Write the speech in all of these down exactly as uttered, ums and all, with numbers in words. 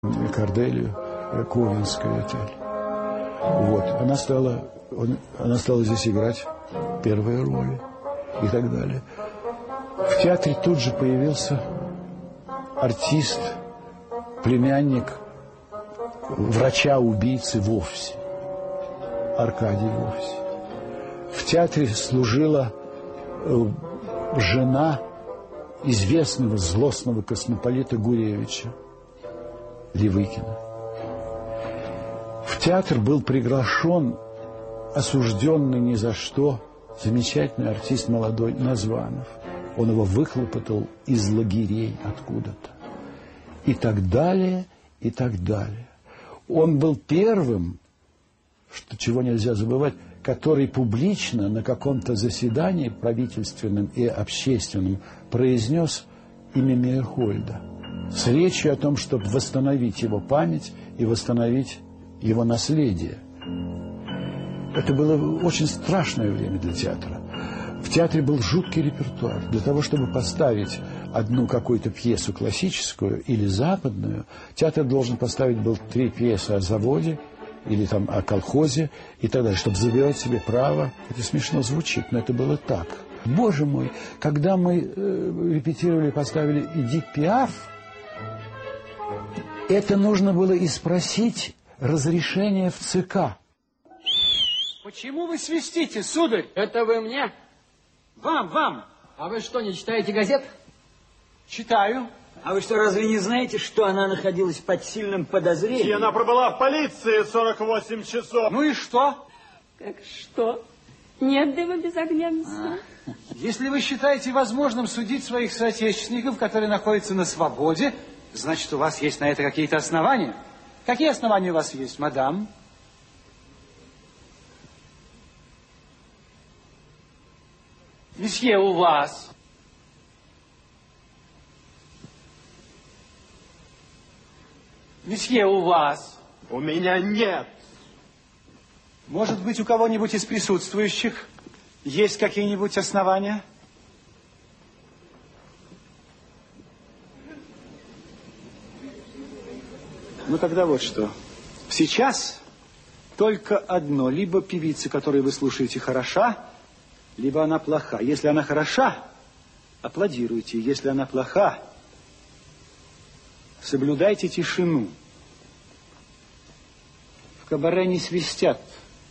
Корделию, Ковенский отель. Вот. Она стала, он, она стала здесь играть первые роли и так далее. В театре тут же появился артист, племянник врача-убийцы Вовсе, Аркадий Вовсе. В театре служила жена известного злостного космополита Гуревича, Левыкина. В театр был приглашен осужденный ни за что замечательный артист молодой Названов. Он его выхлопотал из лагерей откуда-то. И так далее, и так далее. Он был первым, что, чего нельзя забывать, который публично на каком-то заседании правительственном и общественном произнес имя Мейерхольда с речью о том, чтобы восстановить его память и восстановить его наследие. Это было очень страшное время для театра. В театре был жуткий репертуар. Для того, чтобы поставить одну какую-то пьесу классическую или западную, театр должен поставить был три пьесы о заводе или там о колхозе и так далее, чтобы забирать себе право. Это смешно звучит, но это было так. Боже мой, когда мы э, репетировали, поставили «Эдит Пиаф», это нужно было и спросить разрешение в ЦК. Почему вы свистите, сударь? Это вы мне? Вам, вам. А вы что, не читаете газет? Читаю. А вы что, разве не знаете, что она находилась под сильным подозрением? И она пробыла в полиции сорок восемь часов. Ну и что? Как что? Нет дыма без огня, месье. А. Если вы считаете возможным судить своих соотечественников, которые находятся на свободе, значит, у вас есть на это какие-то основания. Какие основания у вас есть, мадам? Месье, у вас. Месье, у вас. У меня нет. Может быть, у кого-нибудь из присутствующих есть какие-нибудь основания? Ну, тогда вот что. Сейчас только одно. Либо певица, которую вы слушаете, хороша, либо она плоха. Если она хороша, аплодируйте. Если она плоха, соблюдайте тишину. В кабаре не свистят.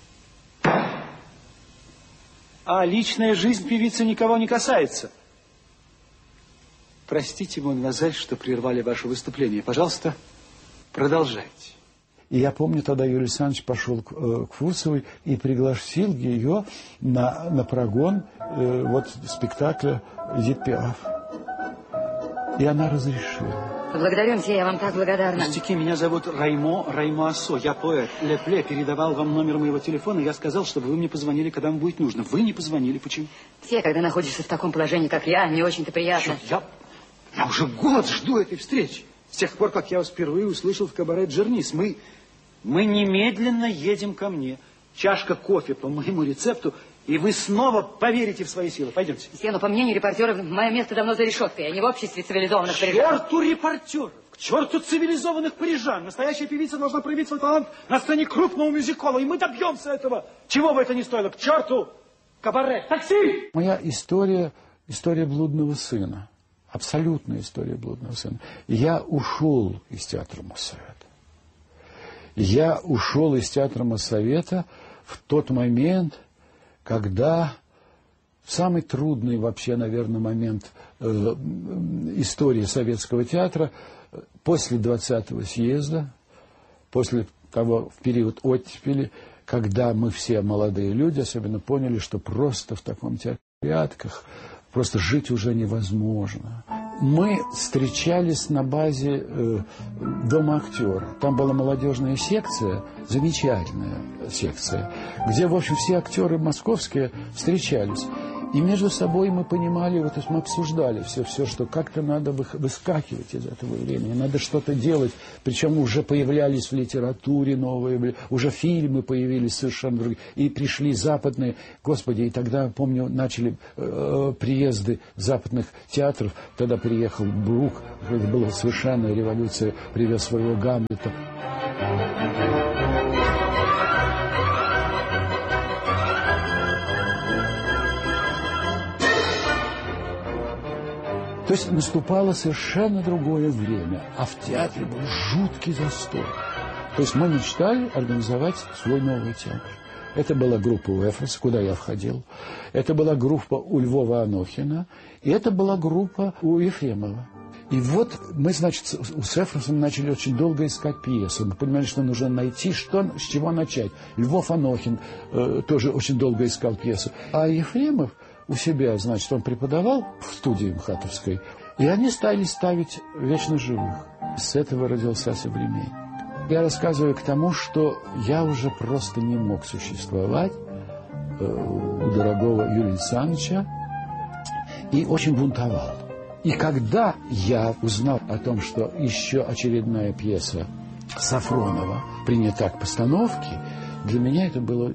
А личная жизнь певицы никого не касается. Простите, мадемуазель, что прервали ваше выступление. Пожалуйста, продолжайте. И я помню, тогда Юрий Александрович пошел к, э, к Фурцевой и пригласил ее на, на прогон э, вот спектакля «Эдит Пиаф». И она разрешила. Благодарю, мсье, я вам так благодарна. Пустяки, меня зовут Раймо, Раймо Ассо, я поэт. Лепле передавал вам номер моего телефона, я сказал, чтобы вы мне позвонили, когда вам будет нужно. Вы не позвонили, почему? Мсье, когда находишься в таком положении, как я, не очень-то приятно. Черт, я, я уже год жду этой встречи. С тех пор, как я вас впервые услышал в кабаре Джернис. Мы, мы немедленно едем ко мне. Чашка кофе по моему рецепту, и вы снова поверите в свои силы. Пойдемте. Мсье, но по мнению репортеров, мое место давно за решеткой, а не в обществе цивилизованных парижан. К черту репортеров, к черту цивилизованных парижан. Настоящая певица должна проявить свой талант на сцене крупного мюзикола, и мы добьемся этого. Чего бы это ни стоило. К черту кабаре. Такси! Моя история, история блудного сына. Абсолютная история блудного сына. Я ушел из театра Моссовета. Я ушел из театра Моссовета в тот момент, когда самый трудный вообще, наверное, момент э, истории советского театра, после двадцатого съезда, после того, в период оттепели, когда мы все молодые люди особенно поняли, что просто в таком театре в порядках просто жить уже невозможно. Мы встречались на базе э, Дома актера. Там была молодежная секция, замечательная секция, где, в общем, все актеры московские встречались. И между собой мы понимали, вот, то есть мы обсуждали все, все, что как-то надо выскакивать из этого времени, надо что-то делать. Причем уже появлялись в литературе новые, уже фильмы появились совершенно другие. И пришли западные, господи, и тогда, помню, начали э, приезды западных театров. Тогда приехал Брук, это была совершенная революция, привез своего Гамлета. То есть наступало совершенно другое время, а в театре был жуткий застой. То есть мы мечтали организовать свой новый театр. Это была группа у Эфроса, куда я входил. Это была группа у Львова Анохина. И это была группа у Ефремова. И вот мы, значит, с Эфросом начали очень долго искать пьесу. Мы понимали, что нужно найти, что, с чего начать. Львов Анохин э, тоже очень долго искал пьесу. А Ефремов у себя, значит, он преподавал в студии МХАТовской, и они стали ставить «Вечно живых». С этого родился «Современник». Я рассказываю к тому, что я уже просто не мог существовать э, у дорогого Юрия Александровича и очень бунтовал. И когда я узнал о том, что еще очередная пьеса Сафронова принята к постановке, для меня это было...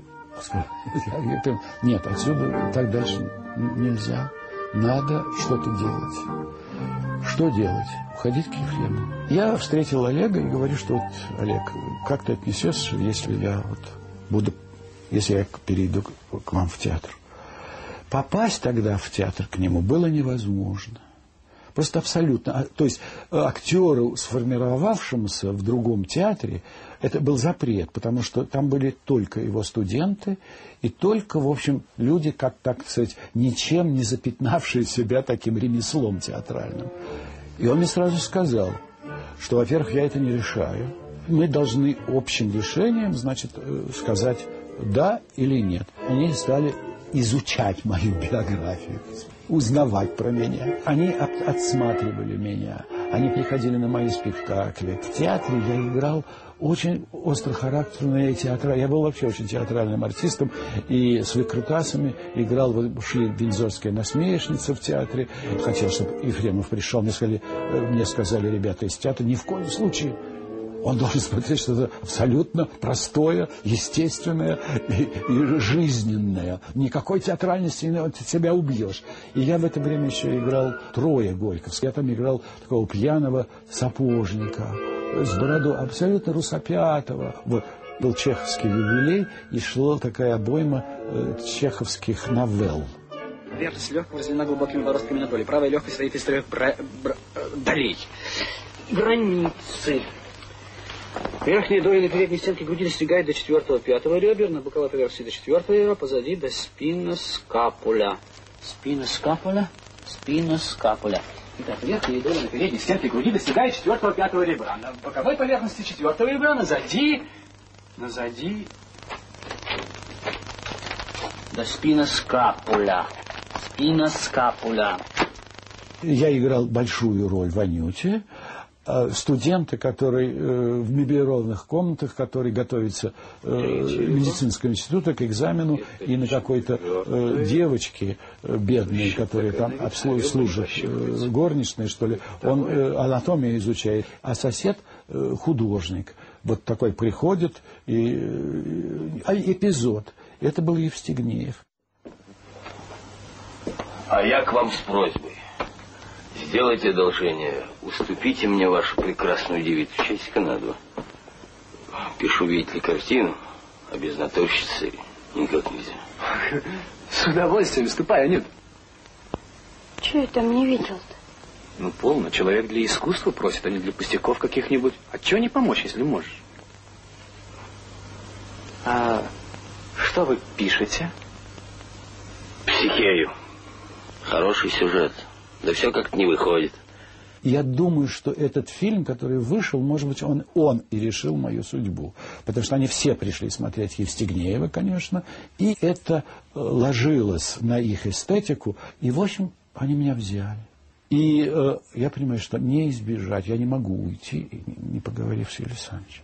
Нет, отсюда так дальше нельзя. Надо что-то делать. Что делать? Уходить к Ефремову. Я встретил Олега и говорю, что вот, Олег, как ты отнесешься, если я вот буду, если я перейду к, к вам в театр? Попасть тогда в театр к нему было невозможно. Просто абсолютно. То есть актеру, сформировавшемуся в другом театре, это был запрет, потому что там были только его студенты и только, в общем, люди, как так сказать, ничем не запятнавшие себя таким ремеслом театральным. И он мне сразу сказал, что, во-первых, я это не решаю. Мы должны общим решением, значит, сказать да или нет. Они стали изучать мою биографию, узнавать про меня. Они от- отсматривали меня. Они приходили на мои спектакли. В театре я играл очень острохарактерные театры. Я был вообще очень театральным артистом. И с выкрутасами играл, вот, шли «Виндзорская насмешница» в театре. Хотел, чтобы Ефремов пришел. Мне сказали, мне сказали ребята из театра, ни в коем случае. Он должен смотреть что-то абсолютно простое, естественное и, и жизненное. Никакой театральности ты себя убьешь. И я в это время еще играл Троя Горьковского. Я там играл такого пьяного сапожника с бородой, абсолютно русопятого. Вот. Был чеховский юбилей, и шла такая обойма э, чеховских новелл. Верность легкого разделена глубокими бороздками на доли. Правая легкость стоит из трех бра... бра... долей. Границы. Верхняя доля на передней стенке груди достигает до четвертого-пятого ребер, на боковой поверхности до четвертого ребра, позади до спина скапуля. Спина скапуля, спина скапуля. Итак, верхняя доля на передней стенке груди достигает четвертого-пятого ребра. На боковой поверхности четвертого ребра, назади, назади, до спина скапуля. Спина скапуля. Я играл большую роль в «Анюте». Студенты, которые э, в меблированных комнатах, которые готовятся э, в медицинском институте к экзамену, и на какой-то э, девочке э, бедной, которая там обслуживает э, горничной, что ли, он э, анатомию изучает, а сосед э, художник. Вот такой приходит, и э, эпизод. Это был Евстигнеев. А я к вам с просьбой. Сделайте одолжение, уступите мне вашу прекрасную девицу, часика на два. Пишу, видите ли, картину, а без натурщицы никак нельзя. С удовольствием, ступай, Анют. Чего я там не видел-то? Ну, полно. Человек для искусства просит, а не для пустяков каких-нибудь. А чего не помочь, если можешь? А что вы пишете? Психею. Хороший сюжет. Да все как-то не выходит. Я думаю, что этот фильм, который вышел, может быть, он, он и решил мою судьбу. Потому что они все пришли смотреть Евстигнеева, конечно, и это ложилось на их эстетику, и, в общем, они меня взяли. И э, я понимаю, что не избежать, я не могу уйти, не поговорив с Юрием Александровичем.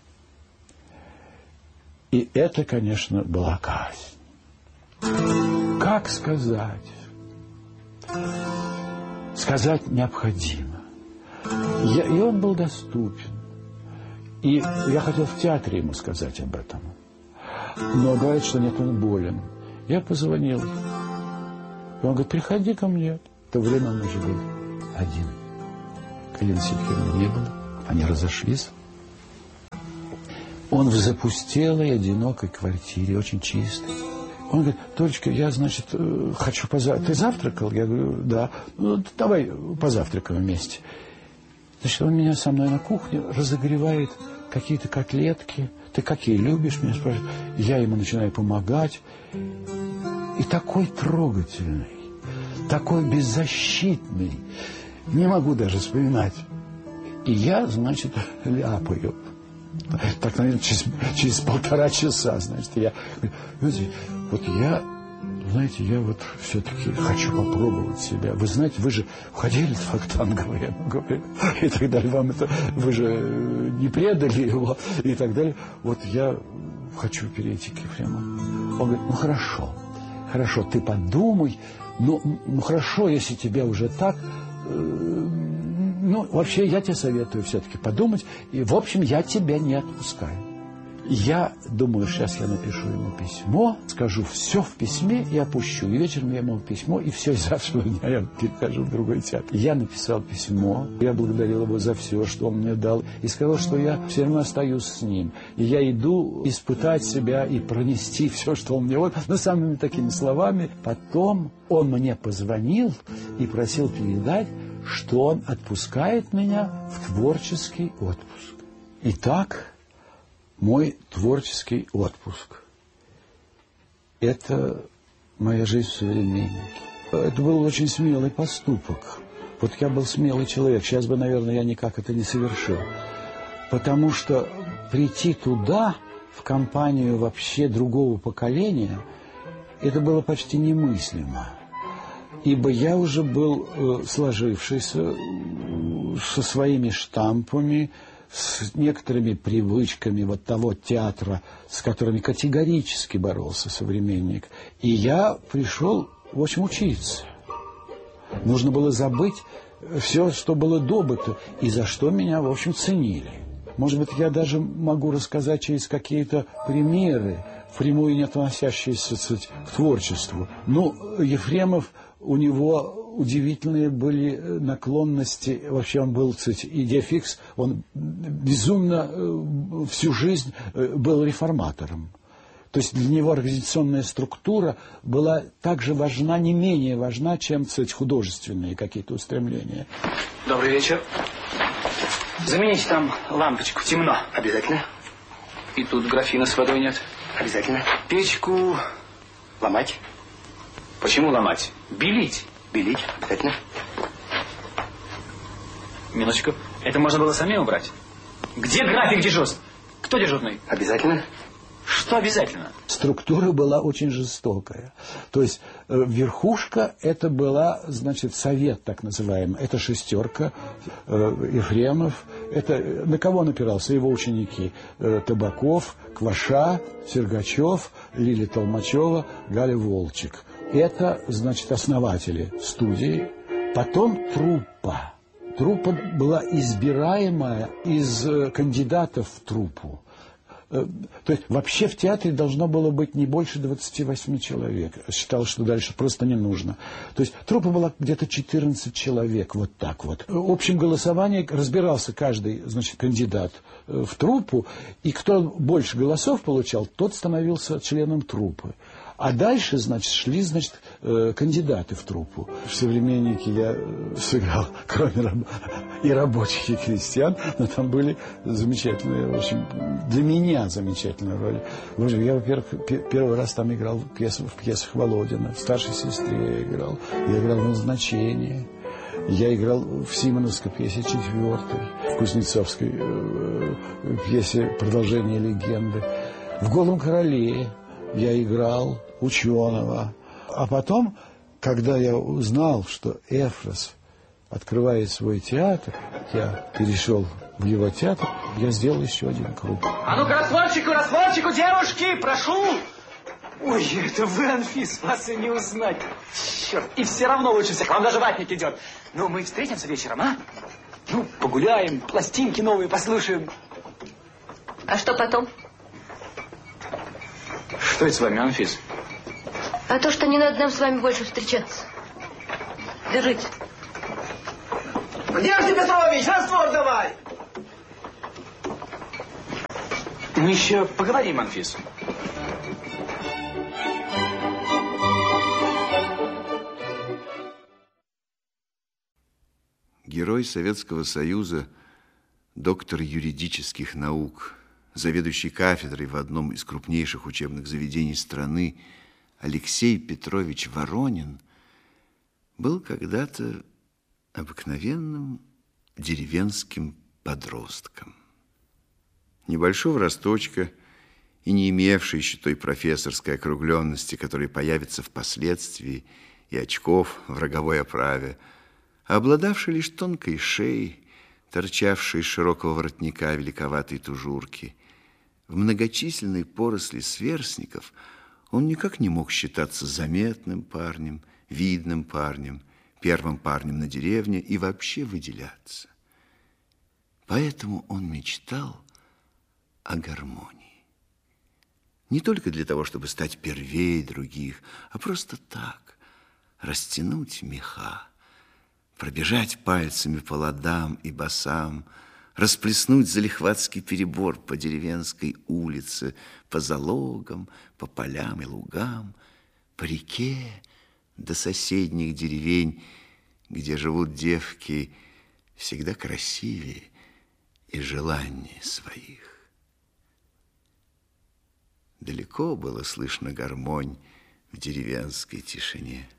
И это, конечно, была казнь. Как сказать? сказать необходимо. Я, и он был доступен. И я хотел в театре ему сказать об этом. Но говорит, что нет, он болен. Я позвонил. И он говорит, приходи ко мне. В то время он уже был один. Галины Сергеевны не было. Они разошлись. Он в запустелой, одинокой квартире, очень чистой. Он говорит, Толечка, я, значит, хочу позавтракать. Ты завтракал? Я говорю, да. Ну, давай позавтракаем вместе. Значит, он меня со мной на кухне разогревает какие-то котлетки. Ты какие любишь? Меня спрашивает. Я ему начинаю помогать. И такой трогательный, такой беззащитный. Не могу даже вспоминать. И я, значит, ляпаю. Так, наверное, через, через полтора часа, значит, я... Знаете, вот я, знаете, я вот все-таки хочу попробовать себя. Вы знаете, вы же входили в Вахтангова, я говорю, и так далее. Вам это... Вы же не предали его, и так далее. Вот я хочу перейти к Ефремову. Он говорит, ну, хорошо, хорошо, ты подумай. Ну, ну хорошо, если тебе уже так... Ну, вообще, я тебе советую все-таки подумать. И, в общем, я тебя не отпускаю. Я думаю, сейчас я напишу ему письмо, скажу все в письме и опущу. И вечером я ему письмо, и все, и завтра дня я перехожу в другой театр. Я написал письмо, я благодарил его за все, что он мне дал, и сказал, что я все равно остаюсь с ним. И я иду испытать себя и пронести все, что он мне... Вот, ну, самыми такими словами. Потом он мне позвонил и просил передать, что он отпускает меня в творческий отпуск. Итак, мой творческий отпуск – это моя жизнь в «Современнике». Это был очень смелый поступок. Вот я был смелый человек. Сейчас бы, наверное, я никак это не совершил. Потому что прийти туда, в компанию вообще другого поколения, это было почти немыслимо. Ибо я уже был э, сложившийся со своими штампами, с некоторыми привычками вот того театра, с которыми категорически боролся «Современник». И я пришел, в общем, учиться. Нужно было забыть все, что было добыто, и за что меня, в общем, ценили. Может быть, я даже могу рассказать через какие-то примеры, впрямую не относящиеся, так сказать, к творчеству. Ну, Ефремов, у него удивительные были наклонности. Вообще он был, кстати, идеофикс, он безумно всю жизнь был реформатором. То есть для него организационная структура была так же важна, не менее важна, чем, кстати, художественные какие-то устремления. Добрый вечер. Замените там лампочку, темно. Обязательно. И тут графина с водой нет. Обязательно. Печку Ломать. почему ломать? Белить. Белить. Обязательно. Минуточку. Это можно было самим убрать? Где график дежурств? Кто дежурный? Обязательно. Что обязательно? Структура была очень жестокая. То есть э, верхушка это была, значит, совет так называемый. Это шестерка, э, Ефремов. Это, на кого напирался? Его ученики. Э, Табаков, Кваша, Сергачев, Лилия Толмачева, Галя Волчек. Это, значит, основатели студии. Потом труппа. Труппа была избираемая из э, кандидатов в труппу. То есть вообще в театре должно было быть не больше двадцати восьми человек. Считал, что дальше просто не нужно. То есть труппа была где-то четырнадцать человек, вот так вот. В общем голосовании разбирался каждый, значит, кандидат в труппу, и кто больше голосов получал, тот становился членом труппы. А дальше, значит, шли, значит, кандидаты в труппу. В «Современнике» я сыграл, кроме раб... и рабочих, и крестьян, но там были замечательные, в общем, для меня замечательные роли. Я, во-первых, первый раз там играл в пьесах, в пьесах Володина, в «Старшей сестре» я играл, я играл в «Назначении». Я играл в Симоновской пьесе четвертой, в Кузнецовской э, пьесе «Продолжение легенды». В «Голом короле» я играл ученого. А потом, когда я узнал, что Эфрос открывает свой театр, я перешел в его театр, я сделал еще один круг. А ну-ка, растворчику, растворчику, девушки, прошу! Ой, это вы, Анфис, вас и не узнать. Черт, и все равно лучше всех, вам даже ватник идет. Ну, мы встретимся вечером, а? Ну, погуляем, пластинки новые послушаем. А что потом? Что это с вами, Анфис? А то, что не надо нам с вами больше встречаться. Держите. Где же Петрович? Раствор давай! Мы еще поговорим, Анфис. Герой Советского Союза, доктор юридических наук, заведующий кафедрой в одном из крупнейших учебных заведений страны Алексей Петрович Воронин был когда-то обыкновенным деревенским подростком. Небольшого росточка и не имевший еще той профессорской округленности, которая появится впоследствии, и очков в роговой оправе, а обладавший лишь тонкой шеей, торчавшей из широкого воротника великоватой тужурки. В многочисленной поросли сверстников он никак не мог считаться заметным парнем, видным парнем, первым парнем на деревне и вообще выделяться. Поэтому он мечтал о гармонии. Не только для того, чтобы стать первей других, а просто так, растянуть меха, пробежать пальцами по ладам и босам, расплеснуть залихватский перебор по деревенской улице, по залогам, по полям и лугам, по реке до соседних деревень, где живут девки всегда красивее и желаннее своих. Далеко было слышно гармонь в деревенской тишине.